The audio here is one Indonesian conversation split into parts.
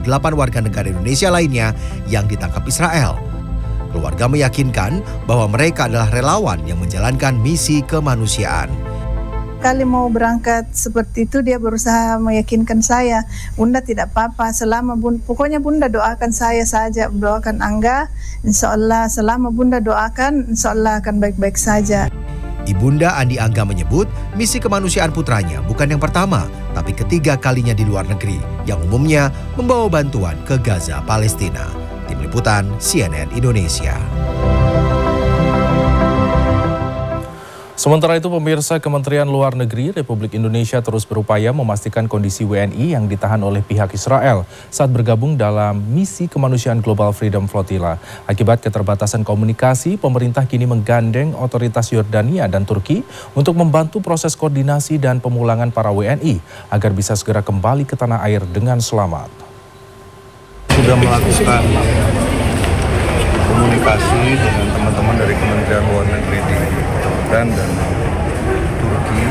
8 warga negara Indonesia lainnya yang ditangkap Israel. Keluarga meyakinkan bahwa mereka adalah relawan yang menjalankan misi kemanusiaan. Kali mau berangkat seperti itu dia berusaha meyakinkan saya, Bunda tidak apa-apa, pokoknya Bunda doakan saya saja, doakan Angga, insya Allah selama Bunda doakan, insya Allah akan baik-baik saja. Ibunda Andi Angga menyebut misi kemanusiaan putranya bukan yang pertama, tapi ketiga kalinya di luar negeri, yang umumnya membawa bantuan ke Gaza, Palestina. Tim Liputan CNN Indonesia. Sementara itu, pemirsa, Kementerian Luar Negeri Republik Indonesia terus berupaya memastikan kondisi WNI yang ditahan oleh pihak Israel saat bergabung dalam misi kemanusiaan Global Freedom Flotilla. Akibat keterbatasan komunikasi, pemerintah kini menggandeng otoritas Yordania dan Turki untuk membantu proses koordinasi dan pemulangan para WNI agar bisa segera kembali ke tanah air dengan selamat. Sudah melakukan komunikasi dengan teman-teman dari Kementerian Luar Negeri di Jordan dan Turki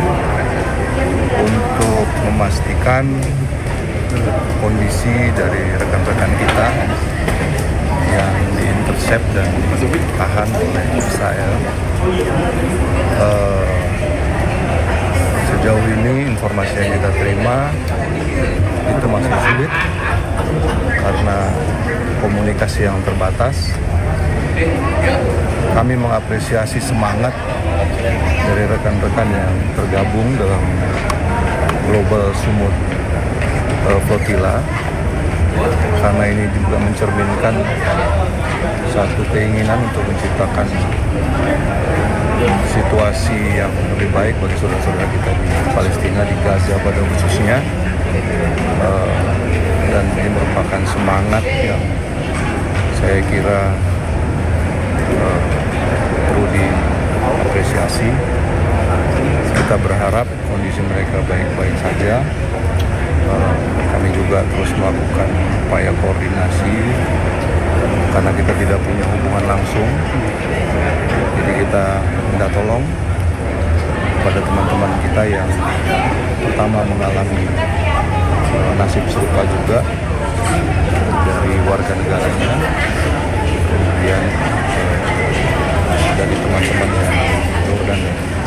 untuk memastikan kondisi dari rekan-rekan kita yang diintercept dan ditahan oleh Israel. Sejauh ini informasi yang kita terima itu masih sulit karena komunikasi yang terbatas. Kami mengapresiasi semangat dari rekan-rekan yang tergabung dalam Global Sumut Flotilla, karena ini juga mencerminkan satu keinginan untuk menciptakan situasi yang lebih baik bagi saudara-saudara kita di Palestina, di Gaza pada khususnya, dan ini merupakan semangat yang saya kira perlu diapresiasi. Kita berharap kondisi mereka baik-baik saja. Kami juga terus melakukan upaya koordinasi karena kita tidak punya hubungan langsung. Jadi kita minta tolong kepada teman-teman kita yang pertama mengalami nasib serupa juga dari warga negaranya, kemudian dari teman-teman yang Jordan.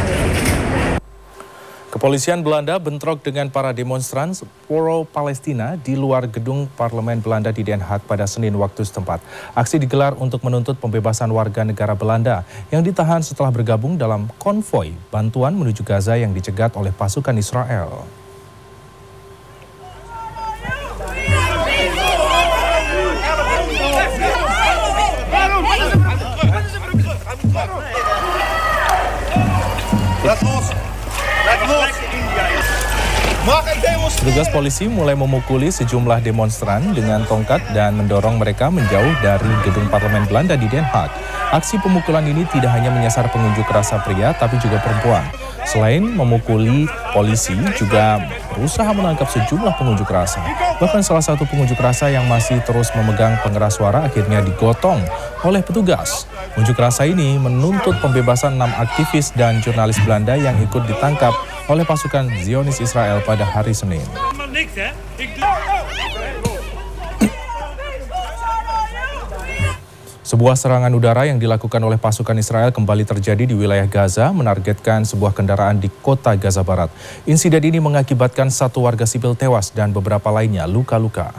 Kepolisian Belanda bentrok dengan para demonstran pro-Palestina di luar gedung Parlemen Belanda di Den Haag pada Senin waktu setempat. Aksi digelar untuk menuntut pembebasan warga negara Belanda yang ditahan setelah bergabung dalam konvoi bantuan menuju Gaza yang dicegat oleh pasukan Israel. Petugas polisi mulai memukuli sejumlah demonstran dengan tongkat dan mendorong mereka menjauh dari gedung Parlemen Belanda di Den Haag. Aksi pemukulan ini tidak hanya menyasar pengunjuk rasa pria, tapi juga perempuan. Selain memukuli, polisi juga berusaha menangkap sejumlah pengunjuk rasa. Bahkan salah satu pengunjuk rasa yang masih terus memegang pengeras suara akhirnya digotong oleh petugas. Unjuk rasa ini menuntut pembebasan 6 aktivis dan jurnalis Belanda yang ikut ditangkap oleh pasukan Zionis Israel pada hari Senin. Sebuah serangan udara yang dilakukan oleh pasukan Israel kembali terjadi di wilayah Gaza, menargetkan sebuah kendaraan di kota Gaza Barat. Insiden ini mengakibatkan 1 warga sipil tewas dan beberapa lainnya luka-luka.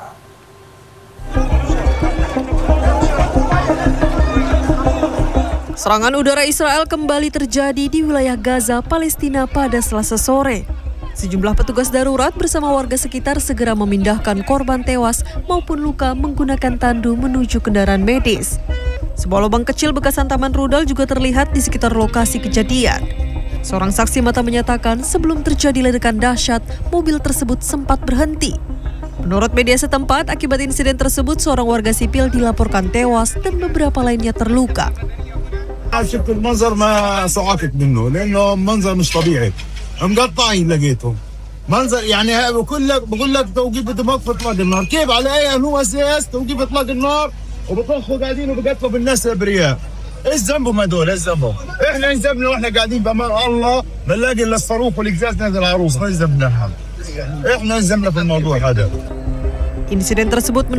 Serangan udara Israel kembali terjadi di wilayah Gaza, Palestina pada Selasa sore. Sejumlah petugas darurat bersama warga sekitar segera memindahkan korban tewas maupun luka menggunakan tandu menuju kendaraan medis. Sebuah lubang kecil bekas hantaman rudal juga terlihat di sekitar lokasi kejadian. Seorang saksi mata menyatakan sebelum terjadi ledakan dahsyat, mobil tersebut sempat berhenti. Menurut media setempat, akibat insiden tersebut seorang warga sipil dilaporkan tewas dan beberapa lainnya terluka. شفت المنظر ما صعقت منه لانه منظر مش طبيعي مقطعين لقيتهم منظر يعني بقول لك توقيف دماغ في اطلاق النار كيف على اي هو اساس توقيف اطلاق النار وبطخوا قاعدين وبقتلوا بالناس الابرياء ايش ذنبهم هدول ايش ذنبهم احنا ايش ذنبنا واحنا قاعدين بامان الله بنلاقي الا الصاروخ والقزاز نازل على روسنا ايش ذنبنا احنا ايش ذنبنا في الموضوع هذا. Insiden tersebut